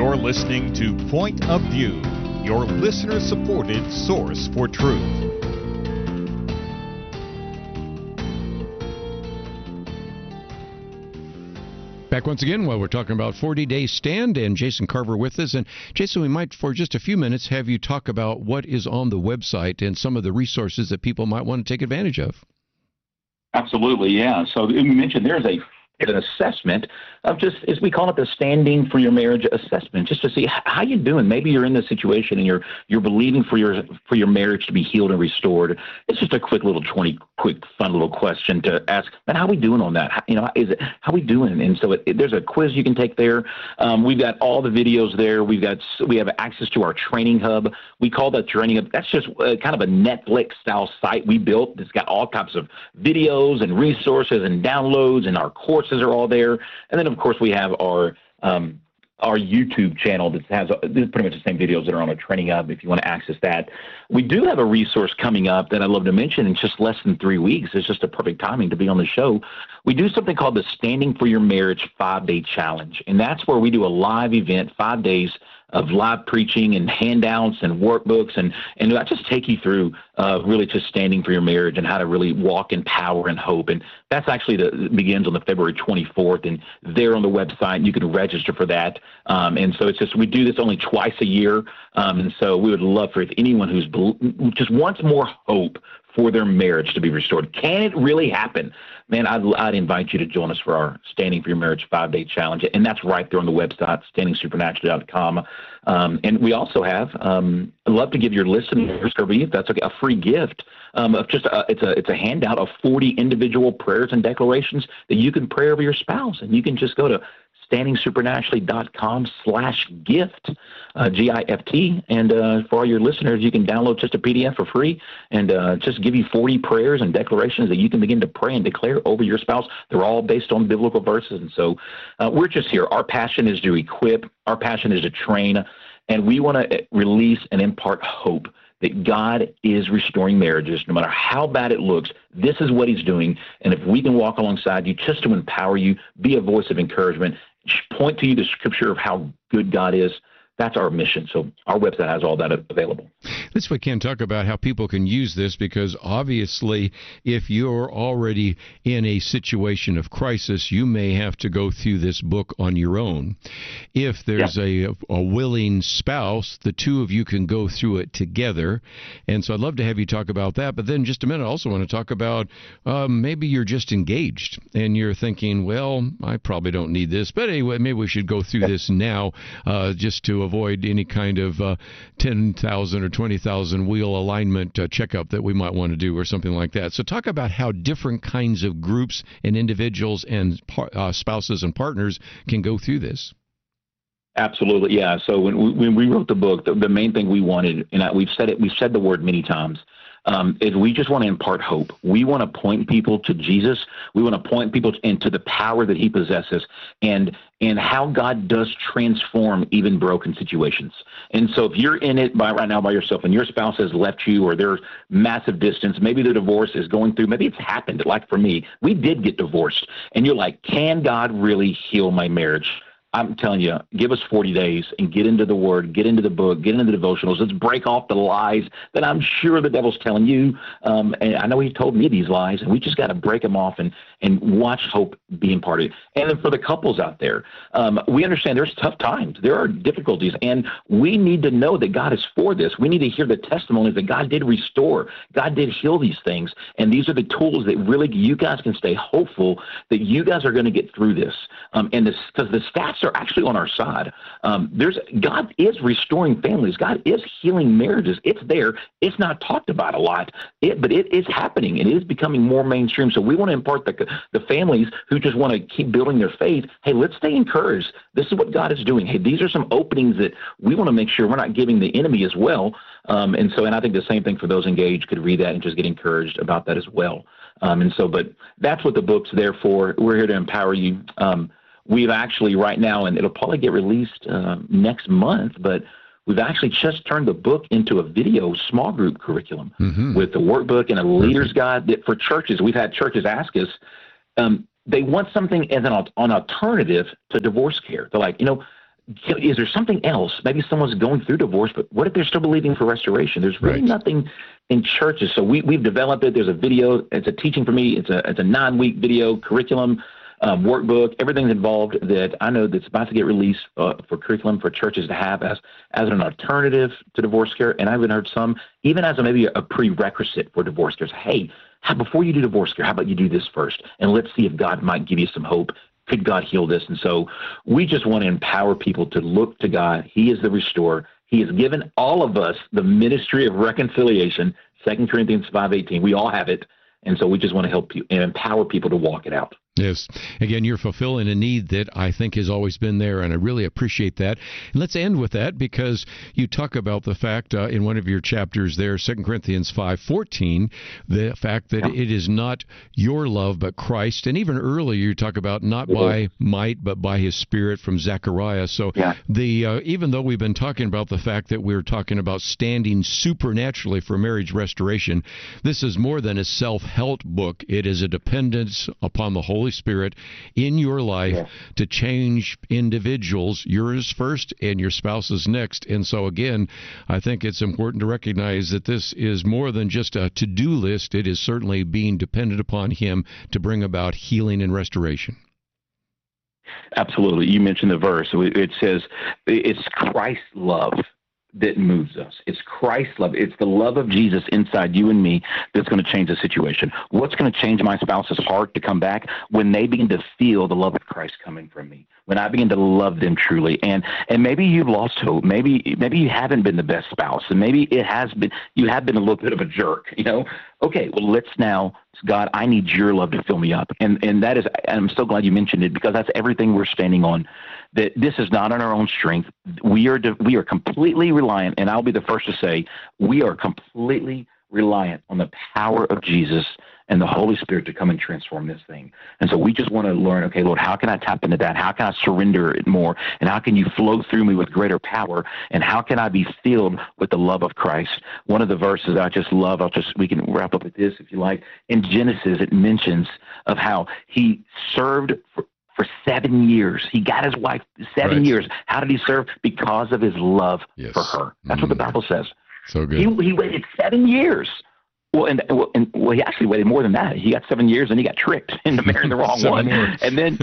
You're listening to Point of View, your listener-supported source for truth. Back once again while we're talking about 40-Day Stand, and Jason Carver with us. And Jason, we might, for just a few minutes, have you talk about what is on the website and some of the resources that people might want to take advantage of. Absolutely, yeah. So you mentioned there's an assessment of, just as we call it, the Standing for Your Marriage assessment, just to see how you doing. Maybe you're in this situation and you're believing for your marriage to be healed and restored. It's just a quick fun little question to ask, man, how are we doing on that? How we doing? And so there's a quiz you can take there. We've got all the videos there. We have access to our training hub. We call that training hub. That's just kind of a Netflix style site we built. It's got all types of videos and resources and downloads, and our courses are all there. And then, of course, we have our YouTube channel that has pretty much the same videos that are on our training hub if you want to access that. We do have a resource coming up that I'd love to mention in just less than 3 weeks. It's just a perfect timing to be on the show. We do something called the Standing for Your Marriage 5-Day Challenge, and that's where we do a live event, 5 days of live preaching and handouts and workbooks, and I just take you through really just standing for your marriage and how to really walk in power and hope. And that's actually begins on the February 24th, and there on the website you can register for that. And so it's just, we do this only twice a year, and so we would love for anyone who just wants more hope for their marriage to be restored. Can it really happen? Man, I'd invite you to join us for our Standing for Your Marriage 5-Day Challenge, and that's right there on the website, standingsupernaturally.com. And we also have, I'd love to give your listeners, if that's okay, a free gift of just it's a handout of 40 individual prayers and declarations that you can pray over your spouse, and you can just go to standingsupernaturally.com/gift, GIFT. And for all your listeners, you can download just a PDF for free and just give you 40 prayers and declarations that you can begin to pray and declare over your spouse. They're all based on biblical verses. And so we're just here. Our passion is to equip. Our passion is to train. And we want to release and impart hope that God is restoring marriages. No matter how bad it looks, this is what he's doing. And if we can walk alongside you just to empower you, be a voice of encouragement, point to you the scripture of how good God is, that's our mission. So our website has all that available. Let's, if we can, talk about how people can use this, because obviously if you're already in a situation of crisis, you may have to go through this book on your own. If there's a willing spouse, the two of you can go through it together. And so I'd love to have you talk about that. But then just a minute, I also want to talk about maybe you're just engaged and you're thinking, well, I probably don't need this. But anyway, maybe we should go through this now just to avoid any kind of 10,000 or 20,000 wheel alignment checkup that we might want to do or something like that. So talk about how different kinds of groups and individuals and spouses and partners can go through this. Absolutely, yeah. So when we wrote the book, the main thing we wanted, and we've said the word many times, is we just want to impart hope. We want to point people to Jesus. We want to point people into the power that he possesses and how God does transform even broken situations. And so if you're in it right now by yourself and your spouse has left you, or there's massive distance, maybe the divorce is going through, maybe it's happened, like for me, we did get divorced, and you're like, can God really heal my marriage? I'm telling you, give us 40 days and get into the Word, get into the book, get into the devotionals. Let's break off the lies that I'm sure the devil's telling you. And I know he told me these lies, and we just got to break them off and watch hope be imparted. And then for the couples out there, we understand there's tough times. There are difficulties, and we need to know that God is for this. We need to hear the testimonies that God did restore. God did heal these things, and these are the tools that really you guys can stay hopeful that you guys are going to get through this. And this, because the stats are actually on our side. God is restoring families. God is healing marriages. It's there. It's not talked about a lot, but it is happening. It is becoming more mainstream. So we want to impart the families who just want to keep building their faith. Hey, let's stay encouraged. This is what God is doing. Hey, these are some openings that we want to make sure we're not giving the enemy as well. And I think the same thing for those engaged could read that and just get encouraged about that as well. But that's what the book's there for. We're here to empower you. We've actually right now, and it'll probably get released next month, but we've actually just turned the book into a video small group curriculum with the workbook and a leader's guide that for churches. We've had churches ask us, they want something as an alternative to divorce care. They're like, is there something else? Maybe someone's going through divorce, but what if they're still believing for restoration? There's really nothing in churches. So we've developed it. There's a video. It's a teaching for me. It's a 9-week video curriculum, workbook, everything's involved that I know that's about to get released for curriculum for churches to have as an alternative to divorce care. And I've even heard some, even as maybe a prerequisite for divorce care. Hey, before you do divorce care, how about you do this first? And let's see if God might give you some hope. Could God heal this? And so we just want to empower people to look to God. He is the restorer. He has given all of us the ministry of reconciliation, 2 Corinthians 5:18. We all have it. And so we just want to help you and empower people to walk it out. Yes. Again, you're fulfilling a need that I think has always been there, and I really appreciate that. And let's end with that, because you talk about the fact in one of your chapters there, 2 Corinthians 5:14, the fact that it is not your love but Christ. And even earlier you talk about not by might but by his Spirit from Zechariah. So even though we've been talking about the fact that we're talking about standing supernaturally for marriage restoration, this is more than a self-help book. It is a dependence upon the Holy Spirit in your life to change individuals, yours first and your spouse's next. And so again, I think it's important to recognize that this is more than just a to-do list. It is certainly being dependent upon him to bring about healing and restoration. Absolutely. You mentioned the verse. It says it's Christ's love that moves us. It's Christ's love. It's the love of Jesus inside you and me that's going to change the situation. What's going to change my spouse's heart to come back? When they begin to feel the love of Christ coming from me. When I begin to love them truly. And maybe you've lost hope. Maybe you haven't been the best spouse. And maybe you have been a little bit of a jerk, Okay, well, let's now, God, I need your love to fill me up. And that is, I'm so glad you mentioned it, because that's everything we're standing on. That this is not on our own strength. We are completely reliant, and I'll be the first to say, we are completely reliant on the power of Jesus and the Holy Spirit to come and transform this thing. And so we just want to learn, okay, Lord, how can I tap into that? How can I surrender it more? And how can you flow through me with greater power? And how can I be filled with the love of Christ? One of the verses I just love, we can wrap up with this if you like. In Genesis, it mentions of how he served for 7 years. He got his wife 7 years. How did he serve? Because of his love for her. That's what the Bible says. So good. He waited 7 years. Well, he actually waited more than that. He got 7 years and he got tricked into marrying the wrong one. And then,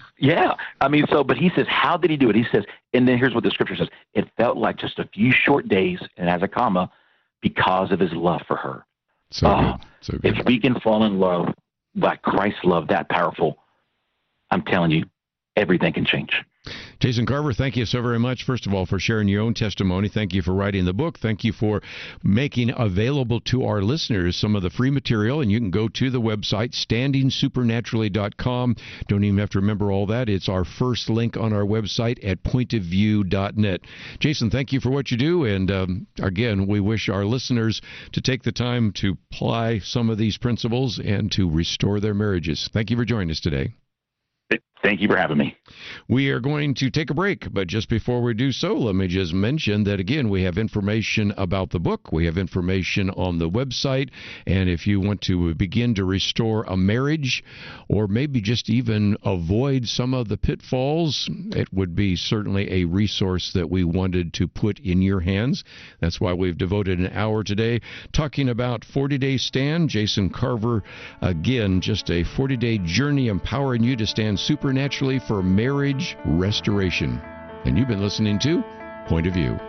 but he says, how did he do it? He says, and then here's what the scripture says. It felt like just a few short days, and has a comma, because of his love for her. So good. If we can fall in love by Christ's love that powerful, I'm telling you, everything can change. Jason Carver, thank you so very much, first of all, for sharing your own testimony. Thank you for writing the book. Thank you for making available to our listeners some of the free material. And you can go to the website, standingsupernaturally.com. Don't even have to remember all that. It's our first link on our website at pointofview.net. Jason, thank you for what you do. And again, we wish our listeners to take the time to apply some of these principles and to restore their marriages. Thank you for joining us today. Thank you for having me. We are going to take a break, but just before we do so, let me just mention that, again, we have information about the book. We have information on the website, and if you want to begin to restore a marriage or maybe just even avoid some of the pitfalls, it would be certainly a resource that we wanted to put in your hands. That's why we've devoted an hour today talking about 40-Day Stand. Jason Carver, again, just a 40-day journey empowering you to stand supernaturally for marriage restoration. And you've been listening to Point of View.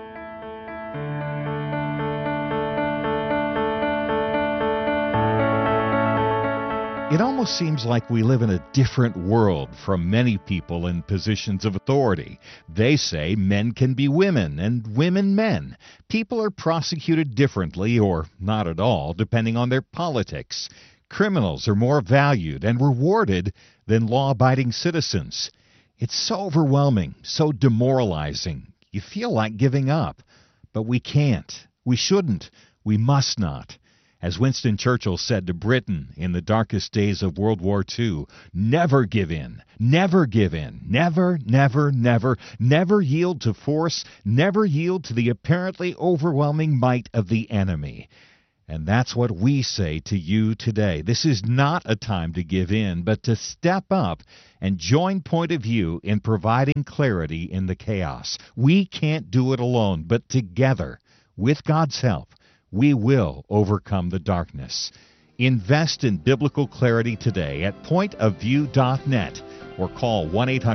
It almost seems like we live in a different world from many people in positions of authority. They say men can be women and women men. People are prosecuted differently or not at all, depending on their politics. Criminals are more valued and rewarded than law-abiding citizens. It's so overwhelming, so demoralizing. You feel like giving up. But we can't. We shouldn't. We must not. As Winston Churchill said to Britain in the darkest days of World War II, never give in. Never give in. Never, never, never, never yield to force. Never yield to the apparently overwhelming might of the enemy. And that's what we say to you today. This is not a time to give in, but to step up and join Point of View in providing clarity in the chaos. We can't do it alone, but together, with God's help, we will overcome the darkness. Invest in biblical clarity today at pointofview.net or call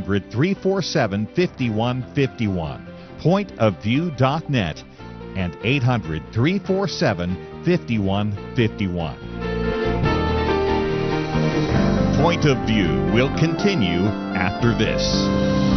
1-800-347-5151. Pointofview.net and 800-347-5151. Point of View will continue after this.